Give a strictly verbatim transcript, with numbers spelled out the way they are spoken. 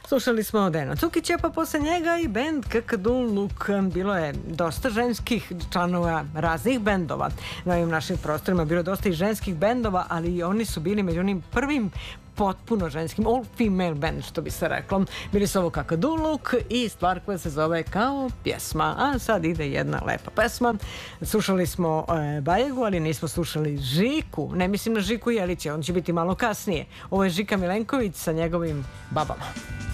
Slušali smo Dejana Cukića, pa posle njega i bend Kakadul Luk. Bilo je dosta ženskih članova raznih bendova. Na ovim našim prostorima bilo je dosta i ženskih bendova, ali i oni su bili među onim prvim potpuno ženskim, all female band, što bi se reklo. Bili su ovo Kakadul Luk i stvar koja se zove Kao pjesma. A sad ide jedna lepa pesma. Slušali smo e, Bajegu, ali nismo slušali Žiku. Ne mislim na Žiku Jelića, on će biti malo kasnije. Ovo je Žika Milenković sa njegovim babama.